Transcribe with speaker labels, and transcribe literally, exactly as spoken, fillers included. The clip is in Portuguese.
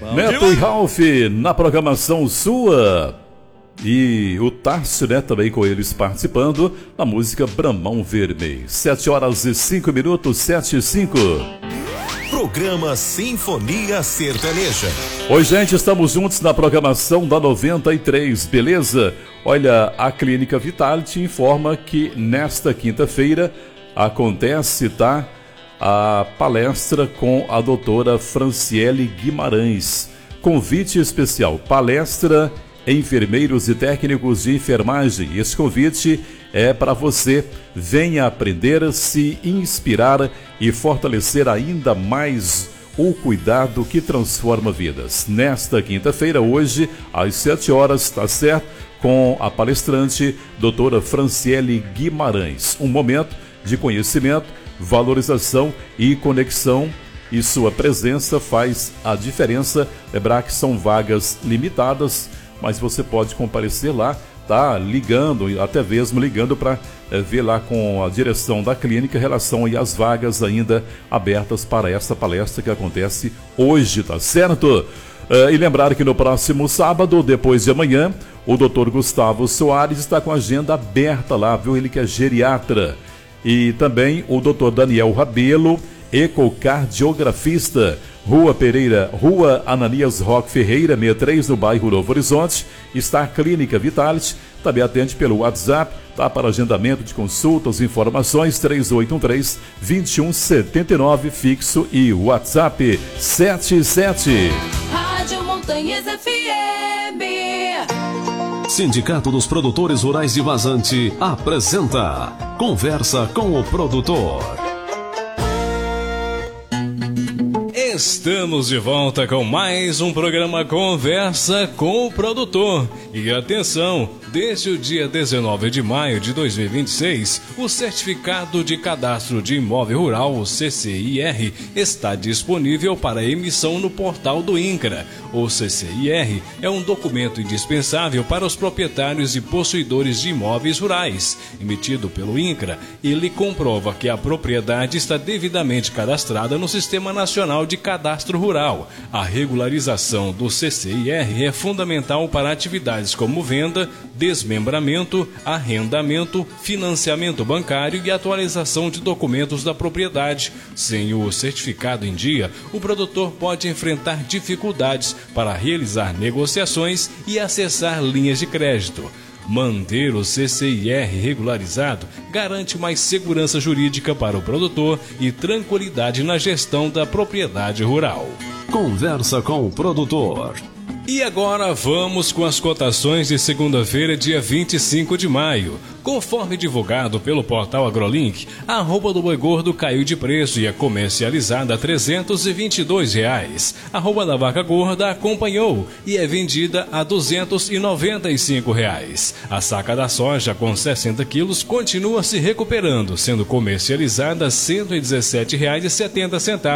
Speaker 1: Neto e Ralph na programação sua. E o Tarso, né, também com eles participando na música Bramão Vermelho. Sete horas e cinco minutos, sete e cinco.
Speaker 2: Programa Sinfonia Sertaneja.
Speaker 1: Oi, gente, estamos juntos na programação da noventa e três, beleza? Olha, a Clínica Vitality informa que nesta quinta-feira acontece, tá? A palestra com a doutora Franciele Guimarães. Convite especial, palestra enfermeiros e técnicos de enfermagem. Esse convite é para você. Venha aprender, se inspirar e fortalecer ainda mais o cuidado que transforma vidas. Nesta quinta-feira, hoje, às sete horas, tá certo? Com a palestrante, doutora Franciele Guimarães. Um momento de conhecimento, valorização e conexão. E sua presença faz a diferença. Lembrar que são vagas limitadas, mas você pode comparecer lá, tá? Ligando, até mesmo ligando para é, ver lá com a direção da clínica em relação aí às vagas ainda abertas para essa palestra que acontece hoje, tá certo? É, e lembrar que no próximo sábado, depois de amanhã, o doutor Gustavo Soares está com a agenda aberta lá, viu? Ele que é geriatra. E também o doutor Daniel Rabelo, ecocardiografista, Rua Pereira, Rua Ananias Roque Ferreira, sessenta e três, no bairro Novo Horizonte. Está a Clínica Vitality, também atende pelo WhatsApp, tá? Para agendamento de consultas, informações, três oito um três, dois um sete nove, fixo e WhatsApp sete sete.
Speaker 3: Rádio Montanhas F M.
Speaker 4: Sindicato dos Produtores Rurais de Vazante apresenta Conversa com o Produtor.
Speaker 5: Estamos de volta com mais um programa Conversa com o Produtor. E atenção, desde o dia dezenove de maio de dois mil e vinte e seis, o Certificado de Cadastro de Imóvel Rural, o C C I R, está disponível para emissão no portal do INCRA. O C C I R é um documento indispensável para os proprietários e possuidores de imóveis rurais. Emitido pelo INCRA, ele comprova que a propriedade está devidamente cadastrada no Sistema Nacional de Cadastro Rural. A regularização do C C I R é fundamental para atividades como venda, desmembramento, arrendamento, financiamento bancário e atualização de documentos da propriedade. Sem o certificado em dia, o produtor pode enfrentar dificuldades para realizar negociações e acessar linhas de crédito. Manter o C C I R regularizado garante mais segurança jurídica para o produtor e tranquilidade na gestão da propriedade rural.
Speaker 4: Conversa com o Produtor.
Speaker 5: E agora vamos com as cotações de segunda-feira, dia vinte e cinco de maio. Conforme divulgado pelo portal AgroLink, a arroba do boi gordo caiu de preço e é comercializada a trezentos e vinte e dois reais. A arroba da vaca gorda acompanhou e é vendida a duzentos e noventa e cinco reais. A saca da soja com sessenta quilos continua se recuperando, sendo comercializada a cento e dezessete reais e setenta centavos.